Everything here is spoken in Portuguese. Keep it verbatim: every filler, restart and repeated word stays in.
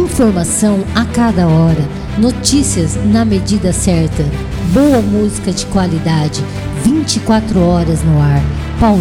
Informação a cada hora, notícias na medida certa, boa música de qualidade, vinte e quatro horas no ar. Paulinho